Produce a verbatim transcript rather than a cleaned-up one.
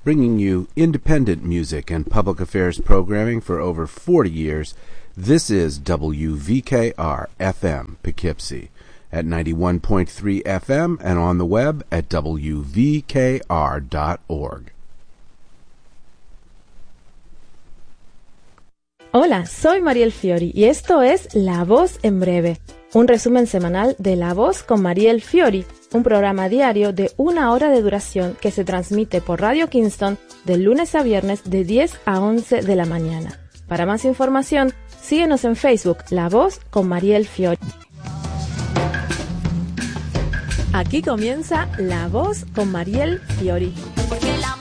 Bringing you independent music and public affairs programming for over forty years, this is W V K R F M Poughkeepsie at ninety-one point three F M and on the web at W V K R dot org. Hola, soy Mariel Fiori y esto es La Voz en Breve, un resumen semanal de La Voz con Mariel Fiori, un programa diario de una hora de duración que se transmite por Radio Kingston de lunes a viernes de diez a once de la mañana. Para más información, síguenos en Facebook, La Voz con Mariel Fiori. Aquí comienza La Voz con Mariel Fiori.